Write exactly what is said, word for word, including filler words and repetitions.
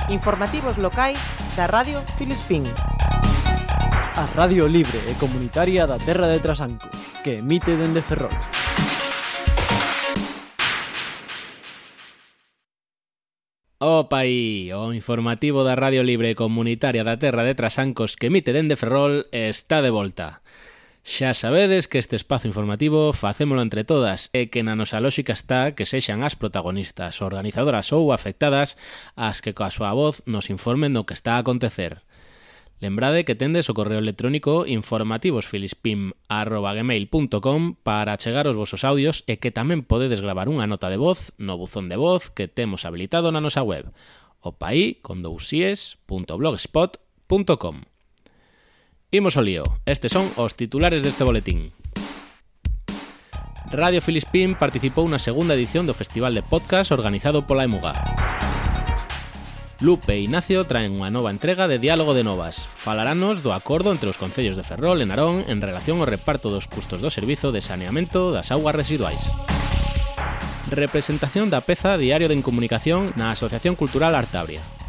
Informativos locais da Radio Filispín. A radio libre e comunitaria da Terra de Trasancos, que emite dende Ferrol. Opa aí, o informativo da Radio Libre Comunitaria da Terra de Trasancos que emite dende Ferrol está de volta. Xa sabedes que este espazo informativo facémolo entre todas e que na nosa lóxica está que sexan as protagonistas, organizadoras ou afectadas as que coa súa voz nos informen do que está a acontecer. Lembrade que tendes o correo electrónico informativosfilispim arroba gmail punto com para chegar os vosos audios e que tamén podedes gravar unha nota de voz no buzón de voz que temos habilitado na nosa web opaí con dous ies punto blogspot punto com. Imos ao lío, estes son os titulares deste boletín. Radio Filispín participou na segunda edición do Festival de Podcast organizado pola Emuga. Lupe e Ignacio traen unha nova entrega de Diálogo de Novas. Falaranos do acordo entre os concellos de Ferrol e Narón en relación ao reparto dos custos do servizo de saneamento das augas residuais. Representación da peza Diario de Incomunicación na Asociación Cultural Artabria.